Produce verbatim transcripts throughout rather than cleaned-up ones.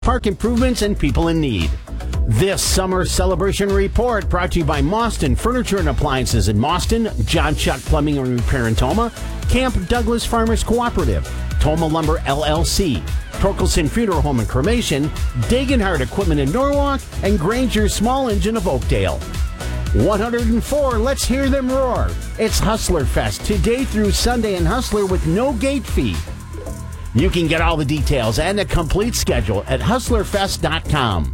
park improvements, and people in need. This summer celebration report brought to you by Mauston Furniture and Appliances in Mauston, John Chuck Plumbing and Repair in Toma, Camp Douglas Farmers Cooperative, Toma Lumber L L C, Torkelson Funeral Home and Cremation, Dagenhart Equipment in Norwalk, and Granger Small Engine of Oakdale. one oh four, let's hear them roar. It's Hustler Fest today through Sunday in Hustler with no gate fee. You can get all the details and a complete schedule at hustler fest dot com.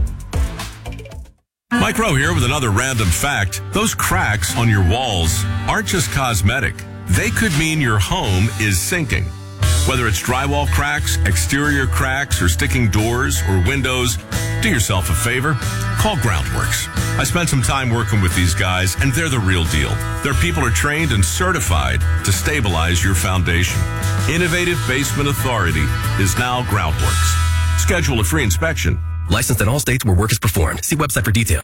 Mike Rowe here with another random fact. Those cracks on your walls aren't just cosmetic. They could mean your home is sinking. Whether it's drywall cracks, exterior cracks, or sticking doors or windows, do yourself a favor. Call Groundworks. I spent some time working with these guys, and they're the real deal. Their people are trained and certified to stabilize your foundation. Innovative Basement Authority is now Groundworks. Schedule a free inspection. Licensed in all states where work is performed. See website for detail.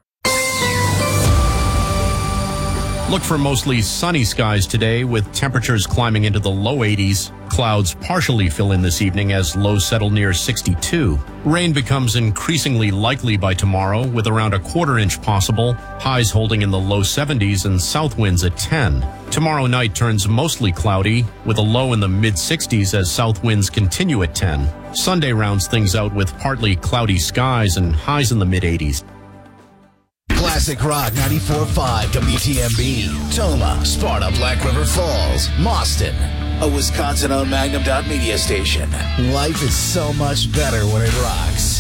Look for mostly sunny skies today with temperatures climbing into the low eighties. Clouds partially fill in this evening as lows settle near sixty-two. Rain becomes increasingly likely by tomorrow with around a quarter inch possible. Highs holding in the low seventies and south winds at ten. Tomorrow night turns mostly cloudy with a low in the mid sixties as south winds continue at ten. Sunday rounds things out with partly cloudy skies and highs in the mid eighties. Classic Rock ninety-four point five W T M B, Toma, Sparta, Black River Falls, Mauston, a Wisconsin-owned Magnum Dot Media station. Life is so much better when it rocks.